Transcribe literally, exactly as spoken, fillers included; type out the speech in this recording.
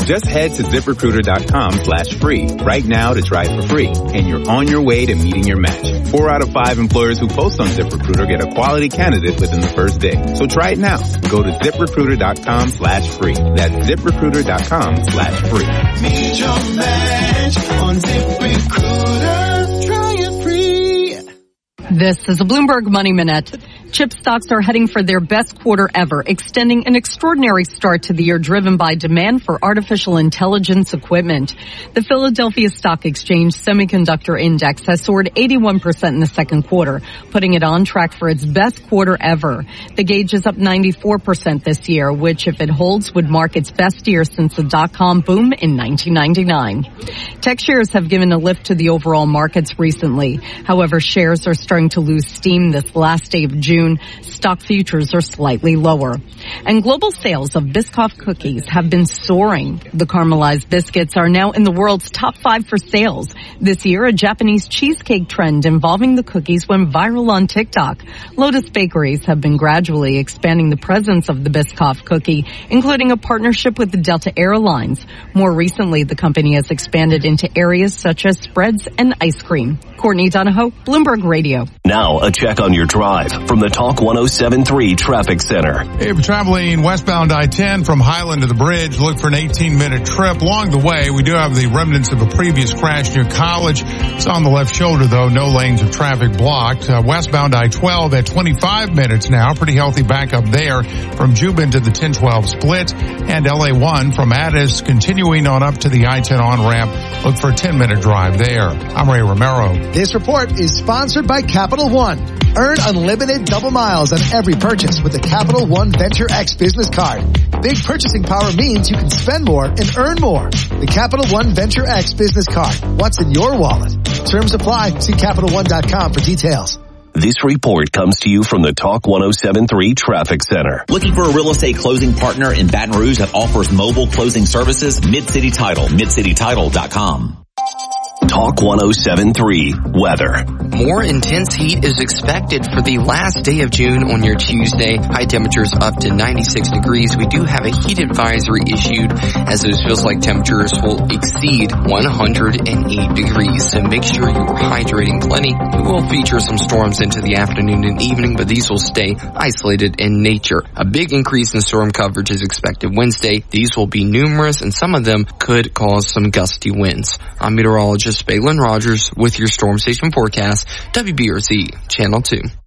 Just head to ZipRecruiter.com slash free right now to try it for free, and you're on your way to meeting your match. Four out of five employers who post on ZipRecruiter get a quality candidate within the first day. So try it now. Go to ZipRecruiter.com slash free. That's ZipRecruiter.com slash free. Meet your match on ZipRecruiter. Try it free. This is a Bloomberg Money Minute. Chip stocks are heading for their best quarter ever, extending an extraordinary start to the year driven by demand for artificial intelligence equipment. The Philadelphia Stock Exchange Semiconductor Index has soared eighty-one percent in the second quarter, putting it on track for its best quarter ever. The gauge is up ninety-four percent this year, which, if it holds, would mark its best year since the dot-com boom in nineteen ninety-nine. Tech shares have given a lift to the overall markets recently. However, shares are starting to lose steam this last day of June. Stock futures are slightly lower. And global sales of Biscoff cookies have been soaring. The caramelized biscuits are now in the world's top five for sales. This year, a Japanese cheesecake trend involving the cookies went viral on TikTok. Lotus Bakeries have been gradually expanding the presence of the Biscoff cookie, including a partnership with the Delta Airlines. More recently, the company has expanded into areas such as spreads and ice cream. Courtney Donahoe, Bloomberg Radio. Now, a check on your drive from the Talk one oh seven point three Traffic Center. Hey, if you're traveling westbound I ten from Highland to the bridge, look for an eighteen-minute trip. Along the way, we do have the remnants of a previous crash near College. It's on the left shoulder, though. No lanes of traffic blocked. Uh, westbound I twelve at twenty-five minutes now. Pretty healthy backup there from Jubin to the ten twelve split. And L A one from Addis continuing on up to the I ten on-ramp. Look for a ten-minute drive there. I'm Ray Romero. This report is sponsored by Capital One. Earn unlimited double miles on every purchase with the Capital One Venture X business card. Big purchasing power means you can spend more and earn more. The Capital One Venture X business card. What's in your wallet? Terms apply. See Capital One dot com for details. This report comes to you from the Talk one oh seven point three Traffic Center. Looking for a real estate closing partner in Baton Rouge that offers mobile closing services? Mid-City Title. Mid City Title dot com. Talk one oh seven point three Weather. More intense heat is expected for the last day of June on your Tuesday. High temperatures up to ninety-six degrees. We do have a heat advisory issued as those feels like temperatures will exceed one hundred eight degrees. So make sure you are hydrating plenty. We will feature some storms into the afternoon and evening, but these will stay isolated in nature. A big increase in storm coverage is expected Wednesday. These will be numerous and some of them could cause some gusty winds. I'm meteorologist Balin Rogers with your Storm Station forecast, W B R Z Channel two.